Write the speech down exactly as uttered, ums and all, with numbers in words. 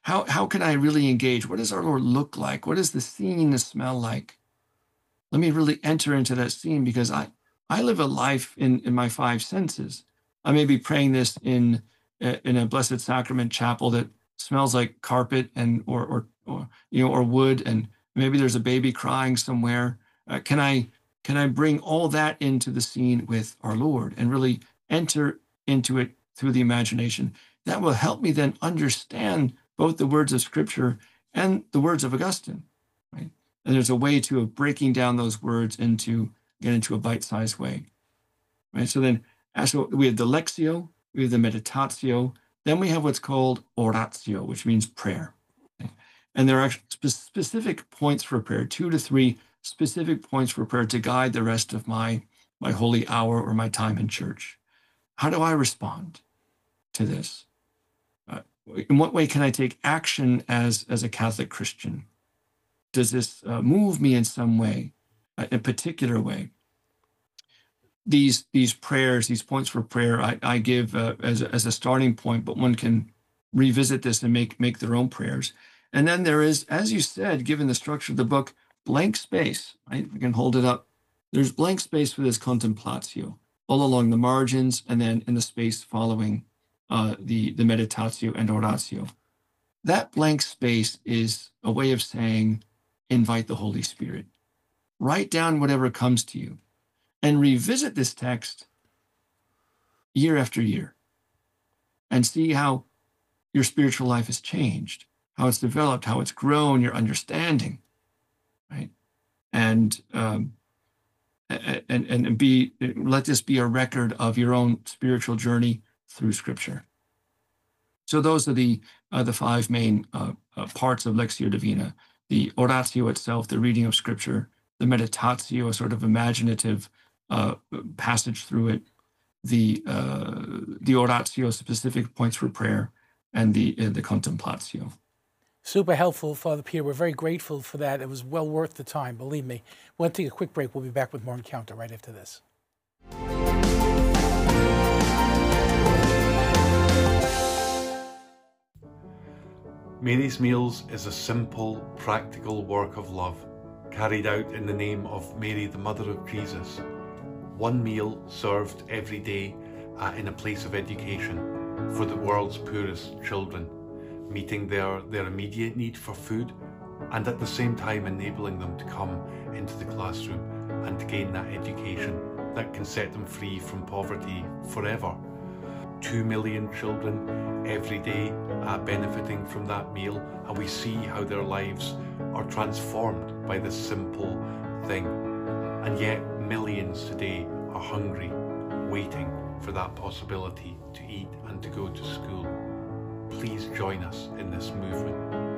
How, how can I really engage? What does our Lord look like? What does the scene smell like? Let me really enter into that scene, because I, I live a life in, in my five senses. I may be praying this in, in a Blessed Sacrament chapel that smells like carpet and, or, or, or, you know, or wood, and maybe there's a baby crying somewhere. Uh, can I, can I bring all that into the scene with our Lord and really enter into it through the imagination? That will help me then understand both the words of Scripture and the words of Augustine, right? And there's a way to of breaking down those words into get into a bite-sized way, right? So then, so we have the Lectio, we have the Meditatio, then we have what's called Oratio, which means prayer. Okay? And there are spe- specific points for prayer, two to three specific points for prayer to guide the rest of my, my holy hour or my time in church. How do I respond to this? Uh, in what way can I take action as, as a Catholic Christian? Does this uh, move me in some way, uh, in a particular way? These these prayers, these points for prayer, I, I give uh, as, a, as a starting point, but one can revisit this and make, make their own prayers. And then there is, as you said, given the structure of the book, blank space, right? We can hold it up. There's blank space for this contemplatio, all along the margins, and then in the space following uh, the, the meditatio and oratio. That blank space is a way of saying, invite the Holy Spirit. Write down whatever comes to you and revisit this text year after year and see how your spiritual life has changed, how it's developed, how it's grown, your understanding, right? And um, and and be let this be a record of your own spiritual journey through Scripture. So those are the uh, the five main uh, uh, parts of Lectio Divina: the oratio itself, the reading of Scripture; the meditatio, a sort of imaginative uh, passage through it; the uh, the oratio, specific points for prayer; and the uh, the contemplatio. Super helpful, Father Peter. We're very grateful for that. It was well worth the time, believe me. We'll take a quick break. We'll be back with more Encounter right after this. Mary's Meals is a simple, practical work of love, carried out in the name of Mary, the Mother of Jesus. One meal served every day uh, in a place of education for the world's poorest children, meeting their, their immediate need for food, and at the same time enabling them to come into the classroom and to gain that education that can set them free from poverty forever. Two million children every day uh, benefiting from that meal, and we see how their lives are transformed by this simple thing. And yet millions today are hungry, waiting for that possibility to eat and to go to school. Please join us in this movement.